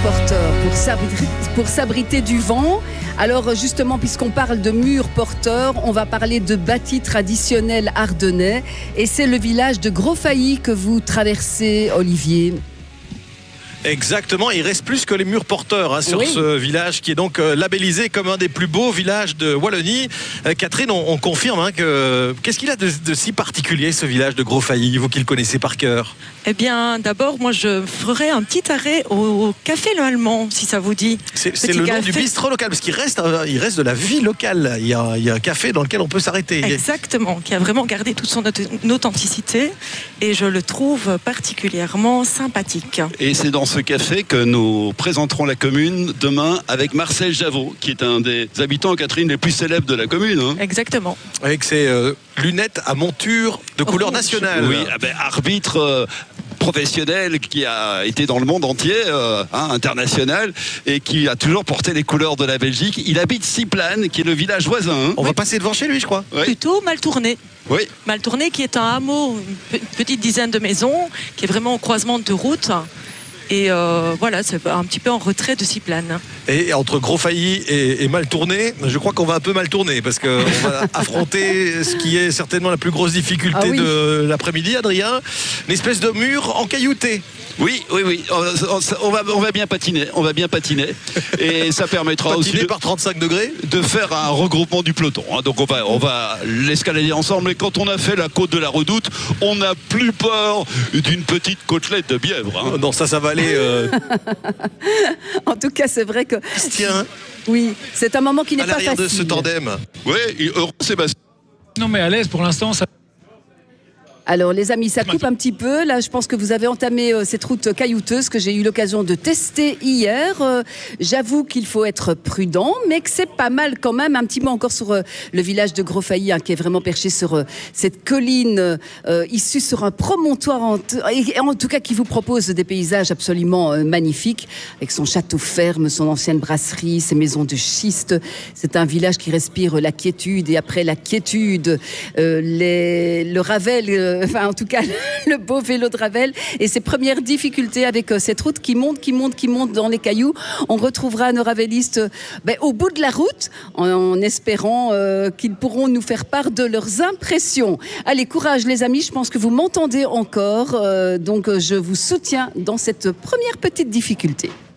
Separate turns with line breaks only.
porteurs pour s'abriter du vent. Alors justement, puisqu'on parle de murs porteurs, on va parler de bâtis traditionnels ardennais. Et c'est le village de Gros-Failly que vous traversez, Olivier.
Exactement, il reste plus que les murs porteurs sur ce village qui est donc labellisé comme un des plus beaux villages de Wallonie. Catherine, on confirme que qu'est-ce qu'il a de si particulier ce village de Gros-Failly, vous qui le connaissez par cœur?
Eh bien, d'abord, moi, je ferai un petit arrêt au Café Le Allemand, si ça vous dit. C'est
le nom du bistrot local, parce qu'il reste de la vie locale. Il y a un café dans lequel on peut s'arrêter.
Exactement, qui a vraiment gardé toute son authenticité, et je le trouve particulièrement sympathique.
Et c'est dans ce café que nous présenterons la commune demain avec Marcel Javot, qui est un des habitants, Catherine, les plus célèbres de la commune.
Exactement.
Avec ses lunettes à monture de couleur nationale.
Oui, arbitre professionnel qui a été dans le monde entier, international, et qui a toujours porté les couleurs de la Belgique. Il habite Siplane, qui est le village voisin.
On va passer devant chez lui, je crois.
Oui.
Plutôt Maltourné.
Oui.
Maltourné, qui est un hameau, une petite dizaine de maisons, qui est vraiment au croisement de deux routes. Et voilà, c'est un petit peu en retrait de Siplane.
Et entre Gros-Failly et Maltourné, je crois qu'on va un peu mal tourner, parce qu'on va affronter ce qui est certainement la plus grosse difficulté de l'après-midi, Adrien, une espèce de mur encaillouté.
Oui, on va bien patiner, et ça permettra aussi
par 35 degrés
de faire un regroupement du peloton. Donc on va l'escalader ensemble, et quand on a fait la côte de la Redoute, on n'a plus peur d'une petite côtelette de bièvre.
Non, ça va aller.
En tout cas, c'est vrai que.
Tiens.
Oui, c'est un moment qui n'est pas facile.
À l'arrière de ce tandem.
Oui, heureux Sébastien.
Non, mais à l'aise pour l'instant, ça.
Alors les amis, ça coupe un petit peu. Là, je pense que vous avez entamé cette route caillouteuse que j'ai eu l'occasion de tester hier. J'avoue qu'il faut être prudent, mais que c'est pas mal quand même. Un petit mot encore sur le village de Gros-Failly, qui est vraiment perché sur cette colline issue sur un promontoire, en tout cas qui vous propose des paysages absolument magnifiques, avec son château ferme, son ancienne brasserie, ses maisons de schiste. C'est un village qui respire la quiétude, et après la quiétude, le Ravel... en tout cas, le beau vélo de Ravel et ses premières difficultés avec cette route qui monte dans les cailloux. On retrouvera nos ravelistes au bout de la route, en espérant qu'ils pourront nous faire part de leurs impressions. Allez, courage les amis, je pense que vous m'entendez encore, donc je vous soutiens dans cette première petite difficulté.